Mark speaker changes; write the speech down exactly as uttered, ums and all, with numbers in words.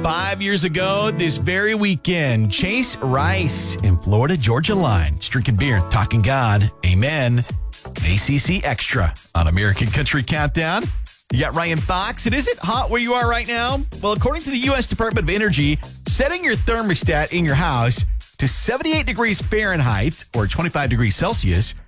Speaker 1: Five years ago, this very weekend, Chase Rice in Florida Georgia line. It's drinking beer, talking God. Amen. A C C Extra on American Country Countdown. You got Ryan Fox. And is it hot where you are right now? Well, according to the U S Department of Energy, setting your thermostat in your house to seventy-eight degrees Fahrenheit or twenty-five degrees Celsius